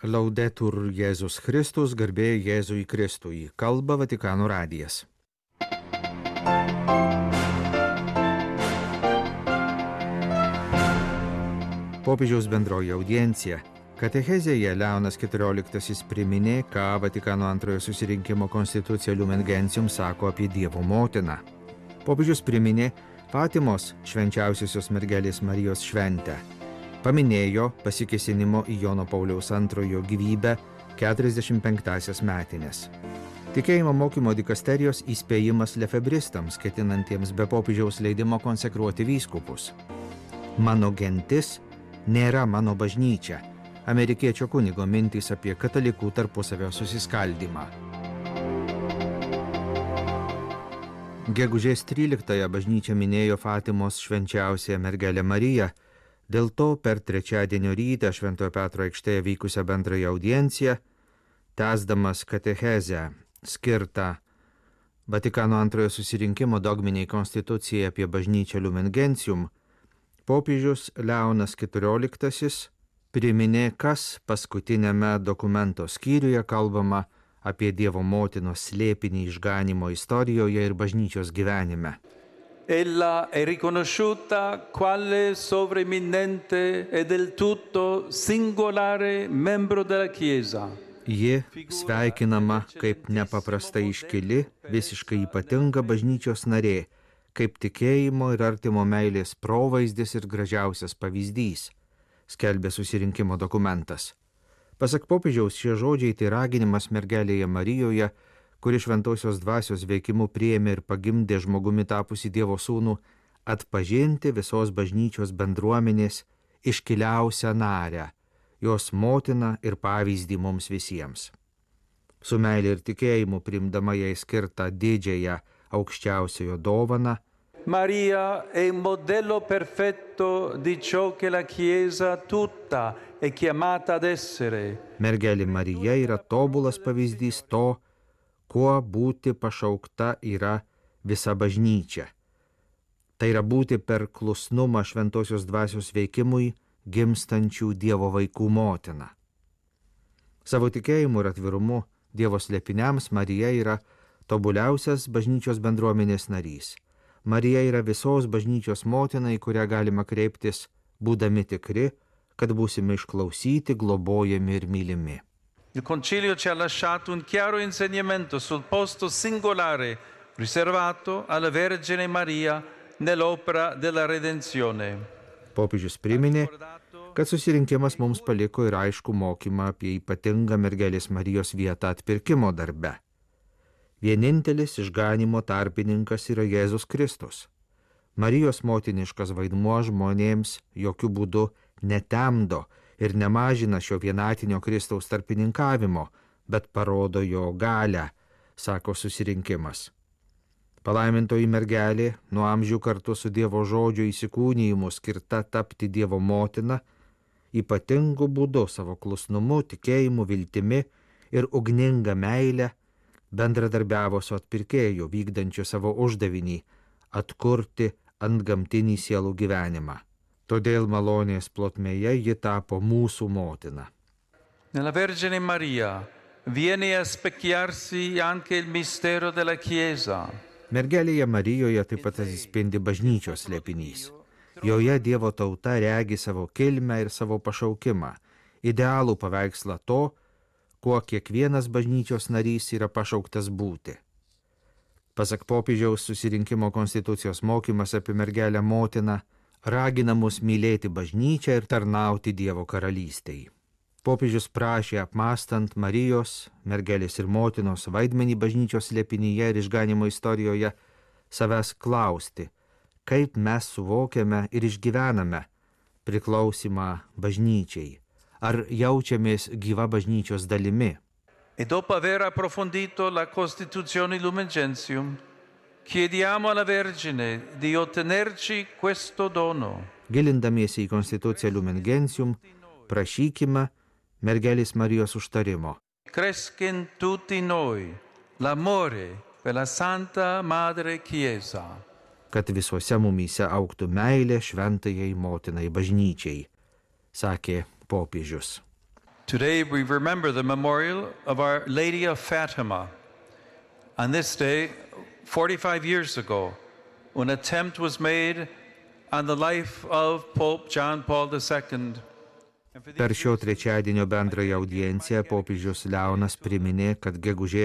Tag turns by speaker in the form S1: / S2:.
S1: Laudetur Jėzus Kristus, garbė Jėzui Kristui, kalba Vatikano radijas. Popiežiaus bendroji audiencija. Katechezėje Leonas XIV priminė, ką Vatikano antrojo susirinkimo konstitucija Lumen Gentium sako apie Dievo motiną. Popiežius priminė Fatimos švenčiausiosios mergelės Marijos šventę. Paminėjo pasikėsinimo į Jono Pauliaus II gyvybę 45-asias metinės. Tikėjimo mokymo dikasterijos įspėjimas lefebristams, ketinantiems be popiežiaus leidimo konsekruoti vyskupus. Mano gentis nėra mano bažnyčia. Amerikiečio kunigo mintys apie katalikų tarpusavio susiskaldymą. Gegužės 13-ąją bažnyčia minėjo Fatimos švenčiausiąją mergelę Mariją. Dėl to per trečiadienio rytą Šventojo Petro aikštėje vykusią bendrąją audienciją, tęsdamas katechezę skirtą Vatikano antrojo susirinkimo dogminiai konstitucijai apie bažnyčią Lumen Gentium, popiežius Leonas XIV priminė, kas paskutinėme dokumento skyriuje kalbama apie Dievo motinos slėpinį išganymo istorijoje ir bažnyčios gyvenime.
S2: Ella è riconosciuta quale sovreminente e del tutto singolare membro della Chiesa.
S1: Ji sveikinama kaip nepaprastai iškili, visiškai ypatinga bažnyčios narė, kaip tikėjimo ir artimo meilės provaizdis ir gražiausias pavyzdys, skelbė susirinkimo dokumentas. Pasak popiežiaus, šie žodžiai tai raginimas mergelėje Marijoje, kuri šventosios dvasios veikimu priėmė ir pagimdė žmogumi tapusi Dievo sūnų, atpažinti visos bažnyčios bendruomenės iškiliausią narę, jos motiną ir pavyzdį mums visiems. Su meilė ir tikėjimu priimdama jai skirtą didžiąją aukščiausiojo dovaną,
S2: Maria è un modello perfetto di ciò che la Chiesa tutta è chiamata ad essere.
S1: Mergelė Marija yra tobulas pavyzdys to, kuo būti pašaukta yra visa bažnyčia. Tai yra būti per klusnumą šventosios dvasios veikimui gimstančių Dievo vaikų motina. Savo tikėjimu ir atvirumu Dievo slėpiniams Marija yra tobuliausias bažnyčios bendruomenės narys. Marija yra visos bažnyčios motina, į kurią galima kreiptis, būdami tikri, kad būsime išklausyti, globojami ir mylimi.
S2: Il Concilio ci ha lasciato un chiaro insegnamento sul posto singolare riservato alla Vergine Maria nell'opera della redenzione.
S1: Popiežius priminė, kad susirinkimas mums paliko ir aišku mokymą apie ypatingą mergelės Marijos vietą atpirkimo darbe. Vienintelis išganymo tarpininkas yra Jėzus Kristus. Marijos motiniškas vaidmuo žmonėms jokių būdų netemdo ir nemažina šio vienatinio Kristaus tarpininkavimo, bet parodo jo galią, sako susirinkimas. Palaimintoji mergelė nuo amžių kartu su Dievo žodžio įsikūnijimu skirta tapti Dievo motina, ypatingu būdu savo klusnumu, tikėjimu, viltimi ir ugninga meile bendradarbiavo su atpirkėju, vykdančiu savo uždavinį atkurti antgamtinį sielų gyvenimą. Todėl malonės plotmėje ji tapo mūsų motina.
S2: Nella Vergine Maria viene a specchiarsi anche il mistero della Chiesa.
S1: Mergelėje Marijoje taip pat atsispindi bažnyčios slėpinys. Joje Dievo tauta regi savo kilmę ir savo pašaukimą, idealų paveikslą to, kuo kiekvienas bažnyčios narys yra pašauktas būti. Pasak popiežiaus, susirinkimo konstitucijos mokymas apie mergelę motiną ragina mus mylėti bažnyčią ir tarnauti Dievo karalystei. Popiežius prašė, apmąstant Marijos, mergelės ir motinos vaidmenį bažnyčios slėpinyje ir išganimo istorijoje, savęs klausti, kaip mes suvokiame ir išgyvename priklausimą bažnyčiai, ar jaučiamės gyva bažnyčios dalimi.
S2: E dopo aver approfondito la Costituzione Lumen Gentium, chiediamo alla Vergine di ottenerci questo dono.
S1: Gilindamiesi į konstituciją Lumen Gentium, prašykime mergelės Marijos užtarimo.
S2: Cresca in tutti noi l'amore per la Santa Madre Chiesa.
S1: Kad visuose mumyse augtų meilė šventajai motinai bažnyčiai, sakė popiežius.
S2: Today we remember the memorial of Our Lady of Fatima. On this day, 45 years ago, an attempt was made on the life of Pope John Paul II.
S1: Per šio trečiadienio bendrąją audienciją popiežius Leonas priminė, kad gegužės